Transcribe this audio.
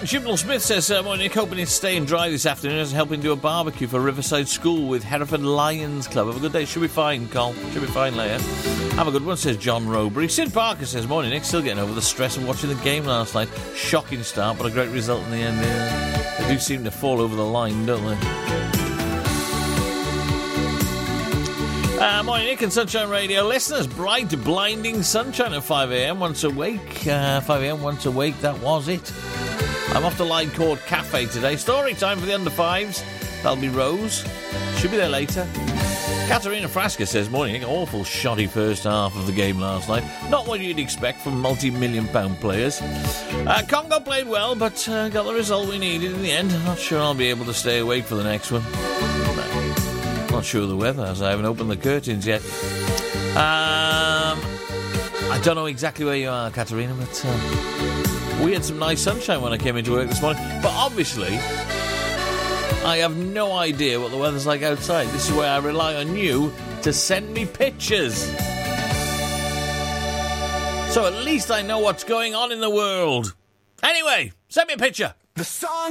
Jimnall Smith says, morning, Nick, hoping it's staying dry this afternoon as helping do a barbecue for Riverside School with Hereford Lions Club. Have a good day. Should be fine, Col. Should be fine later. Have a good one, says John Robury. Sid Parker says, morning, Nick, still getting over the stress of watching the game last night. Shocking start, but a great result in the end. They do seem to fall over the line, don't they? Morning, Nick and Sunshine Radio listeners. Bright, blinding sunshine at 5am once awake. 5am once awake, that was it. I'm off to Line Court Cafe today. Story time for the under fives. That'll be Rose. Should be there later. Katerina Frasca says, morning, Nick, awful shoddy first half of the game last night. Not what you'd expect from multi-million pound players. Congo played well, but got the result we needed in the end. Not sure I'll be able to stay awake for the next one. Not sure of the weather, as I haven't opened the curtains yet. I don't know exactly where you are, Katerina, but we had some nice sunshine when I came into work this morning. But obviously, I have no idea what the weather's like outside. This is where I rely on you to send me pictures. So at least I know what's going on in the world. Anyway, send me a picture. The sun